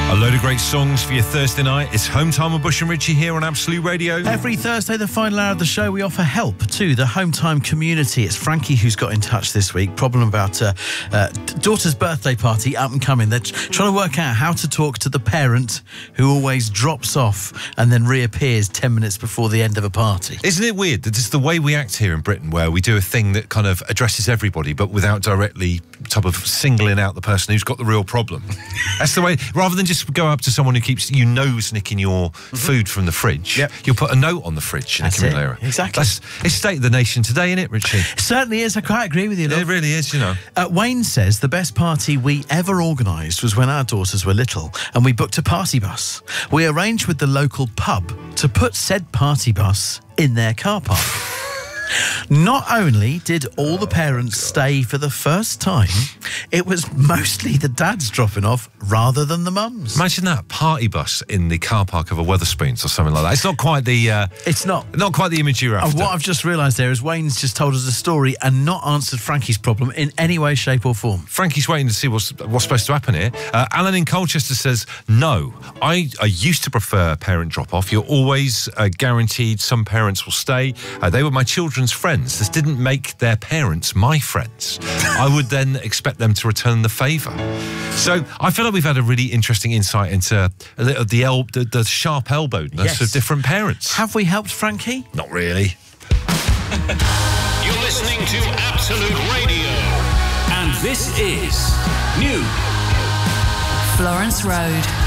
A load of great songs for your Thursday night. It's Home Time with Bush and Richie here on Absolute Radio. Every Thursday, the final hour of the show, we offer help to the Home Time community. It's Frankie who's got in touch this week. Problem about daughter's birthday party, up and coming. They're trying to work out how to talk to the parent who always drops off and then reappears 10 minutes before the end of a party. Isn't it weird that it's the way we act here in Britain, where we do a thing that kind of addresses everybody, but without directly type of singling out the person who's got the real problem? That's the way, rather than just go up to someone who keeps nicking your food from the fridge. Yep. You'll put a note on the fridge in a communal area. Exactly. It's state of the nation today, isn't it, Richie? It certainly is. I quite agree with you. It really is, you know. Wayne says the best party we ever organised was when our daughters were little and we booked a party bus. We arranged with the local pub to put said party bus in their car park. Not only did all the parents stay for the first time, it was mostly the dads dropping off rather than the mums. Imagine that, party bus in the car park of a Wetherspoons or something like that. It's not quite the... it's not quite the image you're after. What I've just realised there is Wayne's just told us a story and not answered Frankie's problem in any way, shape or form. Frankie's waiting to see what's supposed to happen here. Alan in Colchester says, no, I used to prefer parent drop-off. You're always guaranteed some parents will stay. They were my children's friends. This didn't make their parents my friends. I would then expect them to return the favour. So I feel like we've had a really interesting insight into the sharp elbowedness of different parents. Have we helped Frankie? Not really. You're listening to Absolute Radio. And this is New Florence Road.